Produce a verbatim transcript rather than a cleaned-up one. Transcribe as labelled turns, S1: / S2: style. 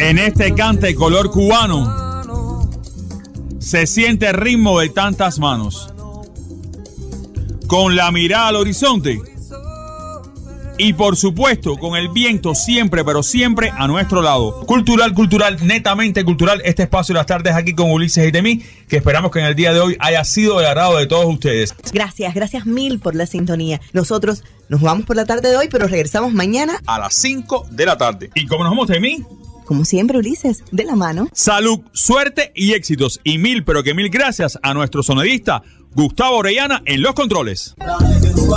S1: En este cante color cubano se siente el ritmo de tantas manos, con la mirada al horizonte y por supuesto con el viento siempre, pero siempre a nuestro lado. Cultural, cultural, netamente cultural, este espacio de las tardes aquí con Ulises y Temí, que esperamos que en el día de hoy haya sido del agrado de todos ustedes.
S2: Gracias, gracias mil por la sintonía. Nosotros nos vamos por la tarde de hoy, pero regresamos mañana
S1: a las cinco de la tarde. ¿Y cómo nos vamos, Temí?
S2: Como siempre, Ulises, de la mano.
S1: Salud, suerte y éxitos. Y mil, pero que mil gracias a nuestro sonidista Gustavo Orellana en los controles.